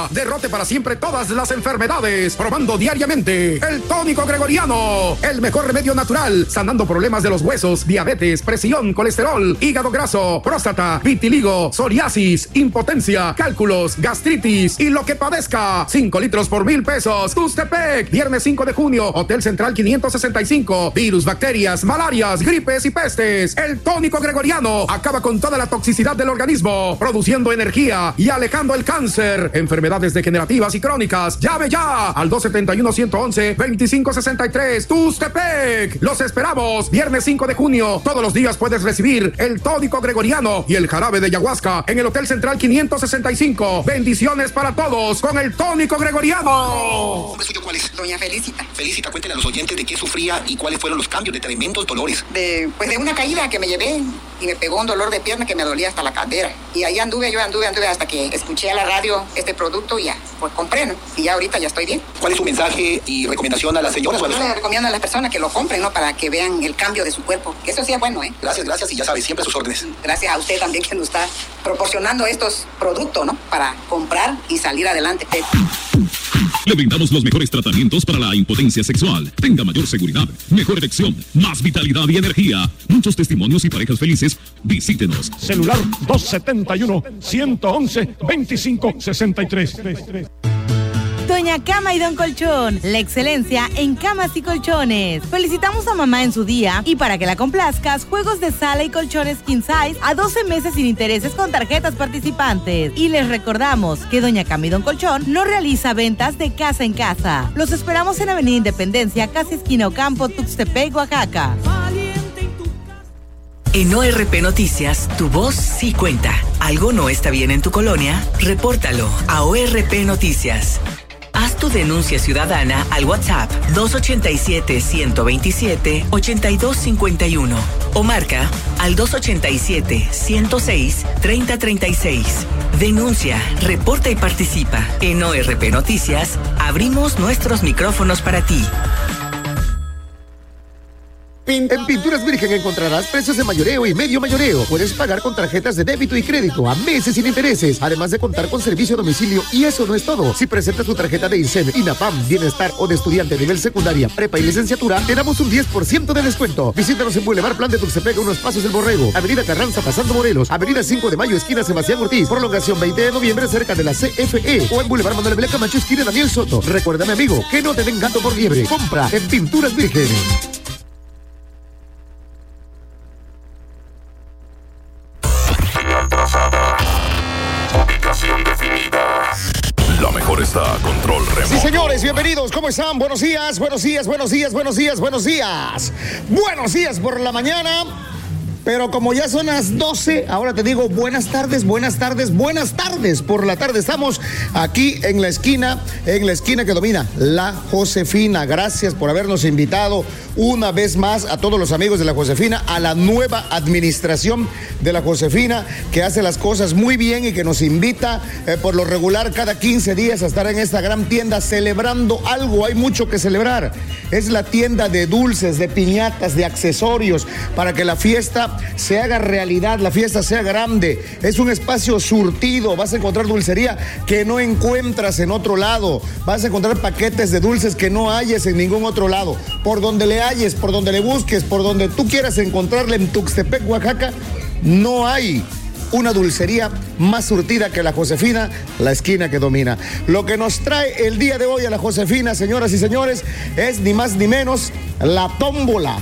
Derrote para siempre todas las enfermedades. Probando diariamente el tónico gregoriano. El mejor remedio natural. Sanando problemas de los huesos, diabetes, presión, colesterol, hígado graso, próstata, vitiligo, psoriasis, impotencia, cálculos, gastritis y lo que padezca. 5 litros por 1,000 pesos. Tustepec. Viernes 5 de junio. Hotel Central 565. Virus, bacterias, malarias, gripes y pestes. El tónico gregoriano acaba con toda la toxicidad del organismo, produciendo energía y alejando el cáncer, enfermedades degenerativas y crónicas. Llame ya al 271-111-2563. Tustepec. Los esperamos. Viernes 5 de junio. Todos los días puedes recibir el tónico gregoriano y el jarabe de ayahuasca en el Hotel Central 565. Bendiciones para todos con el tónico gregoriano. ¿Nombre suyo cuál es? Doña Felicita. Felicita, cuéntele a los oyentes de qué sufría y cuáles fueron los cambios de tremendos dolores. De una caída que me llevé y me pegó un dolor de pierna que me dolía hasta la cadera. Y ahí anduve hasta que escuché a la radio este producto y ya, pues compré, ¿no? Y ya ahorita ya estoy bien. ¿Cuál es su mensaje y recomendación a las señoras? Yo le recomiendo a las personas que lo compren, ¿no? Para que vean el cambio de su cuerpo. Que eso sí es bueno, ¿eh? Gracias y ya sabes, siempre a sus órdenes. Gracias a usted también que nos está proporcionando estos productos, ¿no? Para comprar y salir adelante. Le brindamos los mejores tratamientos para la impotencia sexual. Tenga mayor seguridad, mejor erección, más vitalidad y energía. Muchos testimonios y parejas felices. Visítenos. Celular 271-111-2563. Doña Cama y Don Colchón, la excelencia en camas y colchones. Felicitamos a mamá en su día y para que la complazcas, juegos de sala y colchones king size a 12 meses sin intereses con tarjetas participantes. Y les recordamos que Doña Cama y Don Colchón no realiza ventas de casa en casa. Los esperamos en Avenida Independencia, casi esquina Ocampo, Tuxtepec, Oaxaca. En ORP Noticias, tu voz sí cuenta. ¿Algo no está bien en tu colonia? Repórtalo a ORP Noticias. Haz tu denuncia ciudadana al WhatsApp 287-127-8251 o marca al 287-106-3036. Denuncia, reporta y participa. En ORP Noticias, abrimos nuestros micrófonos para ti. En Pinturas Virgen encontrarás precios de mayoreo y medio mayoreo. Puedes pagar con tarjetas de débito y crédito a meses sin intereses, además de contar con servicio a domicilio. Y eso no es todo. Si presentas tu tarjeta de INSEN, INAPAM, Bienestar o de estudiante a nivel secundaria, prepa y licenciatura, te damos un 10% de descuento. Visítanos en Boulevard Plan de Tuxtepec, unos pasos del Borrego, Avenida Carranza pasando Morelos, Avenida 5 de Mayo, esquina Sebastián Ortiz, prolongación 20 de noviembre cerca de la CFE, o en Boulevard Manuel Belén Camacho, esquina Daniel Soto. Recuérdame, amigo, que no te den gato por liebre. Compra en Pinturas Virgen. Ubicación definida. La mejor está a control remoto. Sí, señores, bienvenidos. ¿Cómo están? Buenos días, buenos días, buenos días, buenos días, buenos días. Buenos días por la mañana. Pero como ya son las 12, ahora te digo buenas tardes, buenas tardes, buenas tardes. Por la tarde estamos aquí en la esquina que domina, La Josefina. Gracias por habernos invitado una vez más a todos los amigos de La Josefina, a la nueva administración de La Josefina, que hace las cosas muy bien y que nos invita por lo regular cada 15 días a estar en esta gran tienda celebrando algo. Hay mucho que celebrar. Es la tienda de dulces, de piñatas, de accesorios, para que la fiesta se haga realidad, la fiesta sea grande. Es un espacio surtido. Vas a encontrar dulcería que no encuentras en otro lado. Vas a encontrar paquetes de dulces que no hayes en ningún otro lado. Por donde le halles, por donde le busques, por donde tú quieras encontrarle en Tuxtepec, Oaxaca, no hay una dulcería más surtida que La Josefina, la esquina que domina. Lo que nos trae el día de hoy a La Josefina, señoras y señores, es ni más ni menos la tómbola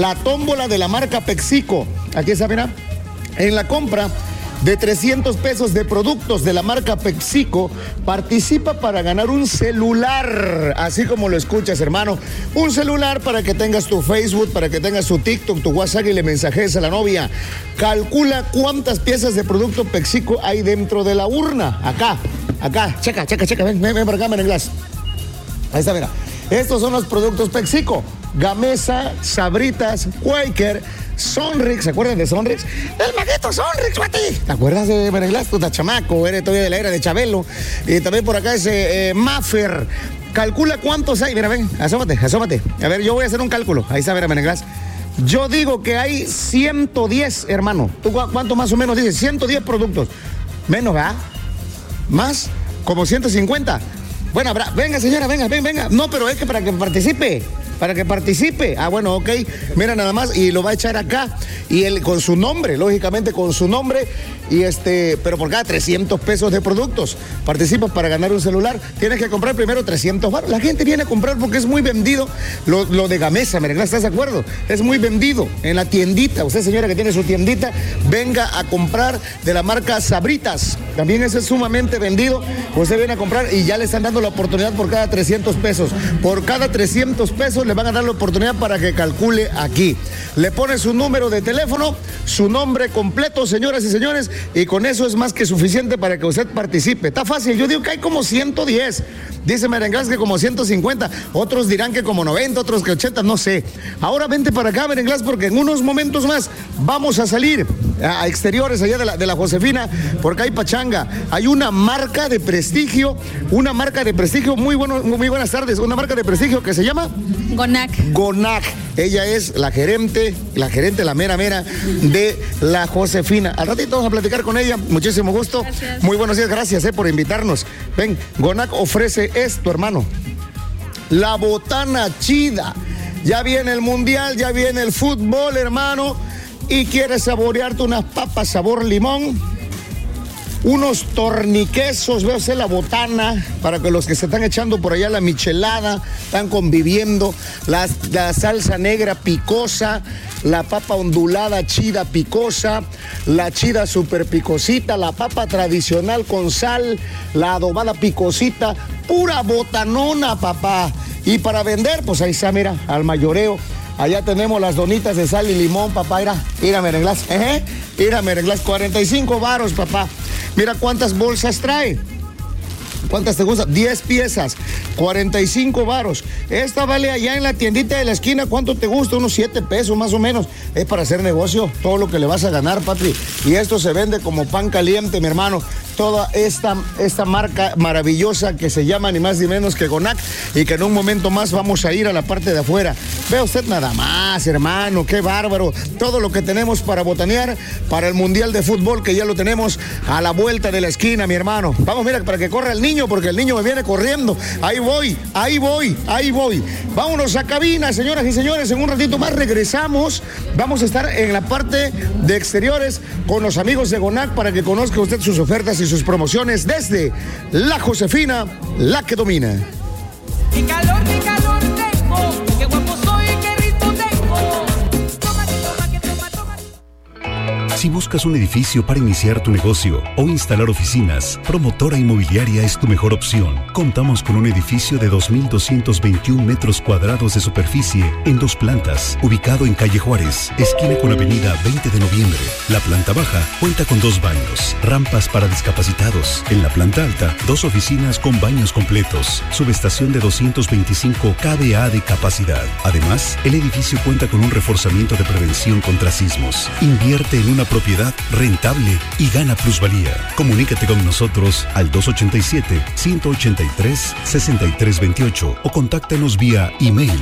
de la marca Pexico. Aquí está, mira, en la compra de 300 pesos de productos de la marca Pexico, participa para ganar un celular, así como lo escuchas, hermano. Un celular para que tengas tu Facebook, para que tengas tu TikTok, tu WhatsApp y le mensajes a la novia. Calcula cuántas piezas de producto Pexico hay dentro de la urna. Acá, checa, ven para acá, Meneglas. Ahí está, mira. Estos son los productos Pexico: Gamesa, Sabritas, Quaker, Sonrix. ¿Se acuerdan de Sonrix? El maguito Sonrix, guati. ¿Te acuerdas de Meneglas? Tú estás chamaco, eres todavía de la era de Chabelo. Y también por acá es Maffer. Calcula cuántos hay. Mira, ven, asómate. A ver, yo voy a hacer un cálculo. Ahí está, mira, Meneglas. Yo digo que hay 110, hermano. ¿Tú cuánto más o menos dices? 110 productos. Menos, ¿verdad? Más. como 150. Bueno, venga señora, venga. No, pero es que para que participe. Ah, bueno, ok. Mira nada más, y lo va a echar acá. Y él con su nombre, lógicamente con su nombre. Y pero por cada 300 pesos de productos participas para ganar un celular. Tienes que comprar primero 300 baros. La gente viene a comprar porque es muy vendido. Lo de Gamesa, Merenglas, ¿estás de acuerdo? Es muy vendido en la tiendita. Usted, señora, que tiene su tiendita, venga a comprar de la marca Sabritas. También ese es sumamente vendido. Usted viene a comprar y ya le están dando la oportunidad por cada 300 pesos. Por cada 300 pesos le van a dar la oportunidad para que calcule aquí. Le pone su número de teléfono, su nombre completo, señoras y señores, y con eso es más que suficiente para que usted participe. Está fácil, yo digo que hay como 110. Dice Merenglas que como 150, otros dirán que como 90, otros que 80, no sé. Ahora vente para acá, Merenglas, porque en unos momentos más vamos a salir a exteriores allá de la Josefina, porque hay pachanga. Hay una marca de prestigio, muy buenas tardes, una marca de prestigio que se llama Gonac. Ella es la gerente, la mera de la Josefina. Al ratito vamos a platicar con ella. Muchísimo gusto. Gracias. Muy buenos días, gracias por invitarnos. Ven, Gonac ofrece esto, hermano. La botana chida. Ya viene el mundial, ya viene el fútbol, hermano. Y quieres saborearte unas papas sabor limón, unos torniquesos, veo la botana, para que los que se están echando por allá la michelada, están conviviendo, la salsa negra picosa, la papa ondulada chida picosa, la chida super picosita, la papa tradicional con sal, la adobada picosita, pura botanona, papá. Y para vender, pues ahí está, mira, al mayoreo. Allá tenemos las donitas de sal y limón, papá. Mira, Merenglas. Mira, Merenglas, 45 varos, papá. Mira cuántas bolsas trae. ¿Cuántas te gustan? 10 piezas, 45 varos. Esta vale allá en la tiendita de la esquina. ¿Cuánto te gusta? Unos 7 pesos más o menos. Es para hacer negocio, todo lo que le vas a ganar, papi. Y esto se vende como pan caliente, mi hermano. Toda esta marca maravillosa que se llama ni más ni menos que Gonac, y que en un momento más vamos a ir a la parte de afuera. Vea usted nada más, hermano, qué bárbaro. Todo lo que tenemos para botanear para el Mundial de Fútbol, que ya lo tenemos a la vuelta de la esquina, mi hermano. Vamos, mira, para que corra el niño, porque el niño me viene corriendo. Ahí voy. Vámonos a cabina, señoras y señores. En un ratito más regresamos. Vamos a estar en la parte de exteriores con los amigos de Gonac para que conozca usted sus ofertas y sus promociones desde la Josefina, la que domina. Qué calor tengo, qué guapo soy, qué rico tengo. Toma. Si buscas un edificio para iniciar tu negocio o instalar oficinas, Promotora Inmobiliaria es tu mejor opción. Contamos con un edificio de 2.221 metros cuadrados de superficie en 2 plantas, ubicado en Calle Juárez, esquina con Avenida 20 de Noviembre. La planta baja cuenta con 2 baños, rampas para discapacitados. En la planta alta, 2 oficinas con baños completos, subestación de 225 kVA de capacidad. Además, el edificio cuenta con un reforzamiento de prevención contra sismos. Invierte en una propiedad rentable y gana plusvalía. Comunícate con nosotros al 287-183-6328 o contáctanos vía email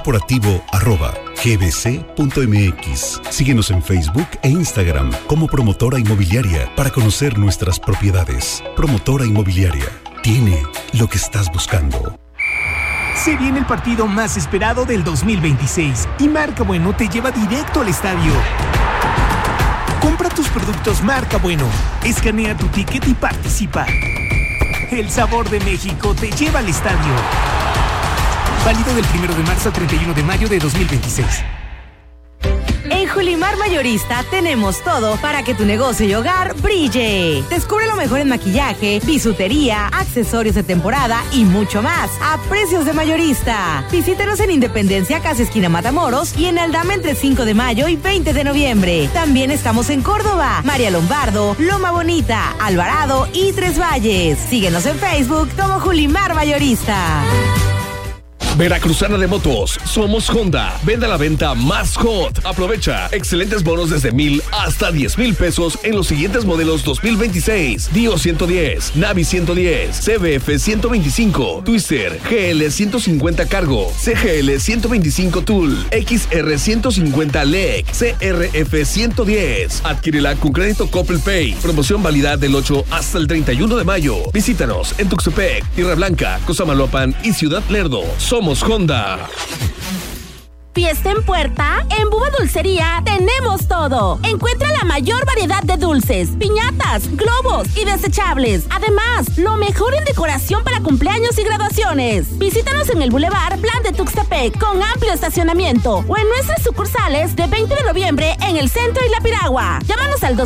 corporativo@gbc.mx. Síguenos en Facebook e Instagram como Promotora Inmobiliaria para conocer nuestras propiedades. Promotora Inmobiliaria tiene lo que estás buscando. Se viene el partido más esperado del 2026 y Marca Bueno te lleva directo al estadio. Compra tus productos Marca Bueno, escanea tu ticket y participa. El sabor de México te lleva al estadio. Válido del 1 de marzo al 31 de mayo de 2026. En Julimar Mayorista tenemos todo para que tu negocio y hogar brille. Descubre lo mejor en maquillaje, bisutería, accesorios de temporada y mucho más a precios de mayorista. Visítenos en Independencia, casi esquina Matamoros, y en Aldama entre 5 de mayo y 20 de noviembre. También estamos en Córdoba, María Lombardo, Loma Bonita, Alvarado y Tres Valles. Síguenos en Facebook como Julimar Mayorista. Veracruzana de Motos, somos Honda. Vende a la venta más hot. Aprovecha excelentes bonos desde 1,000 hasta 10,000 pesos en los siguientes modelos 2026. Dio 110, Navi 110, CBF 125, Twister, GL 150 Cargo, CGL 125 Tool, XR 150 LEC, CRF 110. Adquírela con crédito Coppel Pay. Promoción válida del 8 hasta el 31 de mayo. Visítanos en Tuxtepec, Tierra Blanca, Cosamaloapan y Ciudad Lerdo. Somos Honda. ¿Fiesta en puerta? En Búho Dulcería tenemos todo. Encuentra la mayor variedad de dulces, piñatas, globos y desechables. Además, lo mejor en decoración para cumpleaños y graduaciones. Visítanos en el Boulevard Plan de Tuxtepec con amplio estacionamiento o en nuestras sucursales de 20 de noviembre en el centro y La Piragua. Llámanos al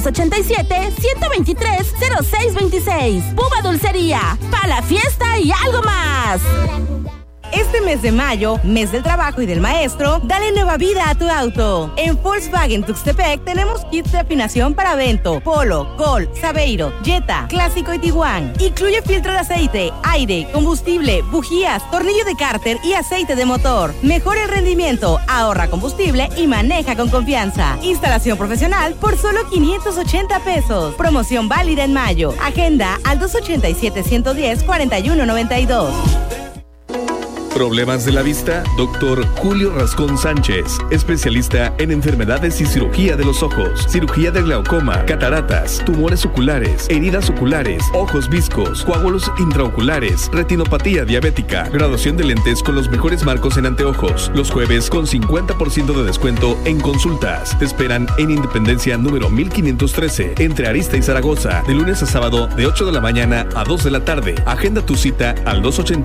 287-123-0626. Búho Dulcería, para la fiesta y algo más. Este mes de mayo, mes del trabajo y del maestro, dale nueva vida a tu auto. En Volkswagen Tuxtepec tenemos kits de afinación para Vento, Polo, Gol, Saveiro, Jetta, Clásico y Tiguan. Incluye filtro de aceite, aire, combustible, bujías, tornillo de cárter y aceite de motor. Mejora el rendimiento, ahorra combustible y maneja con confianza. Instalación profesional por solo 580 pesos. Promoción válida en mayo. Agenda al 287-110-4192. ¿Problemas de la vista? Dr. Julio Rascón Sánchez, especialista en enfermedades y cirugía de los ojos, cirugía de glaucoma, cataratas, tumores oculares, heridas oculares, ojos viscos, coágulos intraoculares, retinopatía diabética, graduación de lentes con los mejores marcos en anteojos. Los jueves con 50% de descuento en consultas. Te esperan en Independencia número 1513, entre Arista y Zaragoza, de lunes a sábado de 8 de la mañana a 2 de la tarde. Agenda tu cita al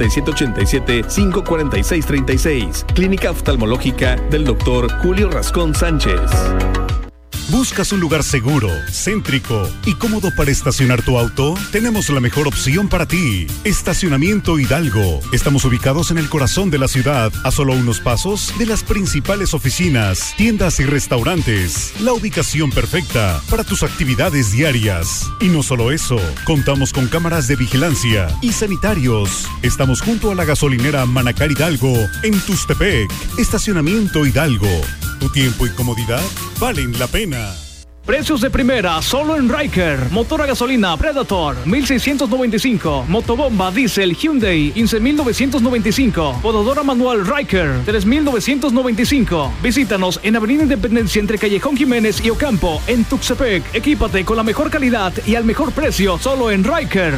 287-87-546-36. Clínica Oftalmológica del Dr. Julio Rascón Sánchez. ¿Buscas un lugar seguro, céntrico y cómodo para estacionar tu auto? Tenemos la mejor opción para ti. Estacionamiento Hidalgo. Estamos ubicados en el corazón de la ciudad, a solo unos pasos de las principales oficinas, tiendas y restaurantes. La ubicación perfecta para tus actividades diarias. Y no solo eso, contamos con cámaras de vigilancia y sanitarios. Estamos junto a la gasolinera Manacar Hidalgo, en Tuxtepec. Estacionamiento Hidalgo. Tu tiempo y comodidad valen la pena. Precios de primera, solo en Ryker. Motor a gasolina Predator, 1,695. Motobomba Diesel Hyundai, 15,995. Podadora manual Ryker, 3,995. Visítanos en Avenida Independencia entre Callejón Jiménez y Ocampo, en Tuxtepec. Equípate con la mejor calidad y al mejor precio, solo en Ryker.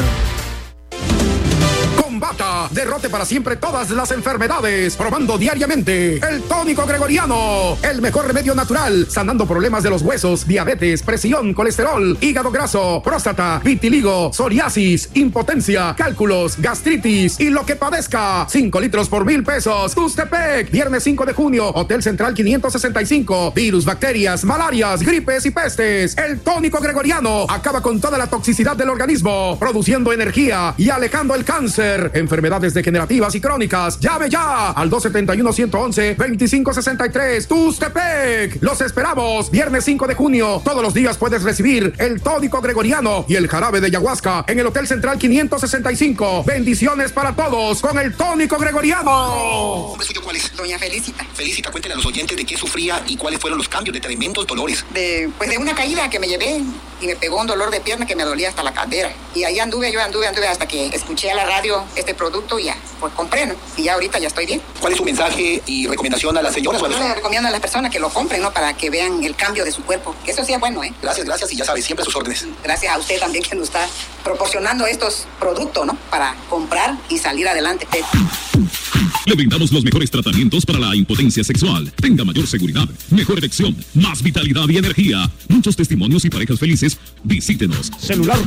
Combata, derrote para siempre todas las enfermedades, probando diariamente el tónico gregoriano, el mejor remedio natural, sanando problemas de los huesos, diabetes, presión, colesterol, hígado graso, próstata, vitiligo, psoriasis, impotencia, cálculos, gastritis y lo que padezca. 5 litros por 1,000 pesos. Tuxtepec, viernes 5 de junio, Hotel Central 565. Virus, bacterias, malarias, gripes y pestes. El tónico gregoriano acaba con toda la toxicidad del organismo, produciendo energía y alejando el cáncer. Enfermedades degenerativas y crónicas. Llame ya al 271-111-2563. Tuxtepec. Los esperamos. Viernes 5 de junio. Todos los días puedes recibir el tónico gregoriano y el jarabe de ayahuasca en el Hotel Central 565. Bendiciones para todos con el tónico gregoriano. ¿Nombre suyo cuál es? Doña Felicita. Felicita, cuéntele a los oyentes de qué sufría y cuáles fueron los cambios de tremendos dolores. De una caída que me llevé y me pegó un dolor de pierna que me dolía hasta la cadera. Y ahí anduve hasta que escuché a la radio este producto y ya, pues compré, ¿no? Y ya ahorita ya estoy bien. ¿Cuál es su mensaje y recomendación a las señoras? Yo le recomiendo a las personas que lo compren, ¿no? Para que vean el cambio de su cuerpo. Que eso sí es bueno, ¿eh? Gracias, y ya sabes, siempre a sus órdenes. Gracias a usted también que nos está proporcionando estos productos, ¿no? Para comprar y salir adelante. Le brindamos los mejores tratamientos para la impotencia sexual. Tenga mayor seguridad, mejor erección, más vitalidad y energía. Muchos testimonios y parejas felices. Visítenos. Celular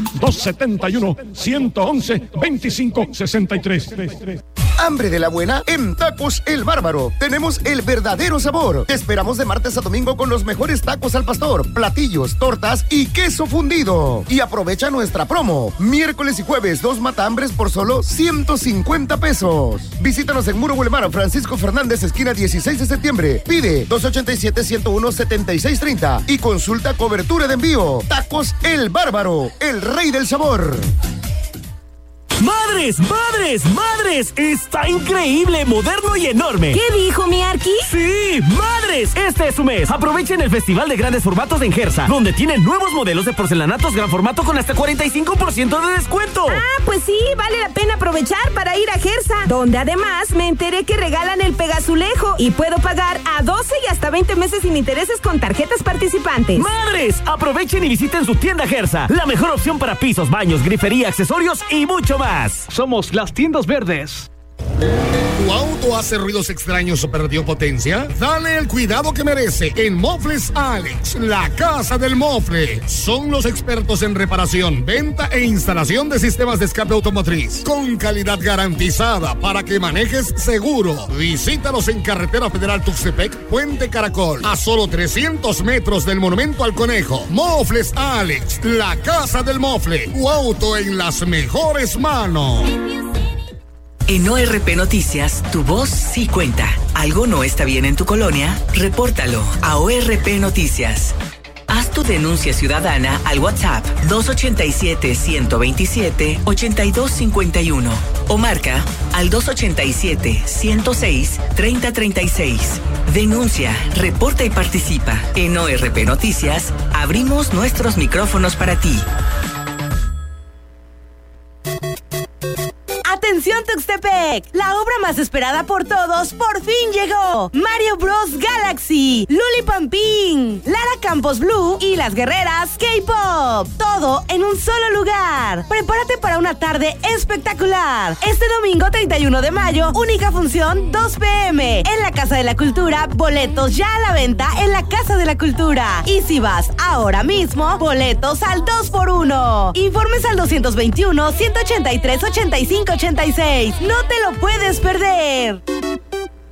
271-111-2563. Hambre de la buena en Tacos El Bárbaro. Tenemos el verdadero sabor. Te esperamos de martes a domingo con los mejores tacos al pastor, platillos, tortas y queso fundido. Y aprovecha nuestra promo. Miércoles y jueves, 2 matahambres por solo 150 pesos. Visítanos en Muro Boulevard Francisco Fernández, esquina 16 de septiembre. Pide 287-101-7630 y consulta cobertura de envío. Tacos El Bárbaro, el rey del sabor. ¡Madres! ¡Madres! ¡Madres! ¡Está increíble, moderno y enorme! ¿Qué dijo mi Arqui? ¡Sí! ¡Madres! Este es su mes. Aprovechen el Festival de Grandes Formatos de Ingersa, donde tienen nuevos modelos de porcelanatos gran formato con hasta 45% de descuento. Ah, pues sí, vale la pena aprovechar para ir a Gersa, donde además me enteré que regalan el Pegazulejo y puedo pagar a 12 y hasta 20 meses sin intereses con tarjetas participantes. ¡Madres! Aprovechen y visiten su tienda Gersa, la mejor opción para pisos, baños, grifería, accesorios y mucho más. Somos las Tiendas Verdes. ¿Tu auto hace ruidos extraños o perdió potencia? Dale el cuidado que merece en Mofles Alex, la casa del mofle. Son los expertos en reparación, venta e instalación de sistemas de escape automotriz, con calidad garantizada para que manejes seguro. Visítalos en Carretera Federal Tuxtepec, Puente Caracol, a solo 300 metros del Monumento al Conejo. Mofles Alex, la casa del mofle. Tu auto en las mejores manos. En ORP Noticias, tu voz sí cuenta. ¿Algo no está bien en tu colonia? Repórtalo a ORP Noticias. Haz tu denuncia ciudadana al WhatsApp 287-127-8251 o marca al 287-106-3036. Denuncia, reporta y participa. En ORP Noticias, abrimos nuestros micrófonos para ti. ¡Atención Tuxtepec! La obra más esperada por todos por fin llegó. Mario Bros Galaxy, Luli Pampín, Lara Campos Blue y las guerreras K-Pop. Todo en un solo lugar. Prepárate para una tarde espectacular. Este domingo 31 de mayo, única función 2 p.m. en la Casa de la Cultura. Boletos ya a la venta en la Casa de la Cultura. Y si vas ahora mismo, boletos al 2x1. Informes al 221-183-8586. No te lo puedes perder.